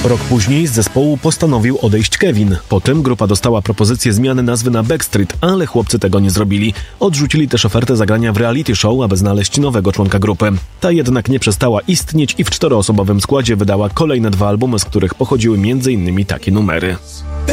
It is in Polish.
Rok później z zespołu postanowił odejść Kevin. Potem grupa dostała propozycję zmiany nazwy na Backstreet, ale chłopcy tego nie zrobili. Odrzucili też ofertę zagrania w reality show, aby znaleźć nowego członka grupy. Ta jednak nie przestała istnieć i w 4-osobowym składzie wydała kolejne 2 albumy, z których pochodziły m.in. takie numery.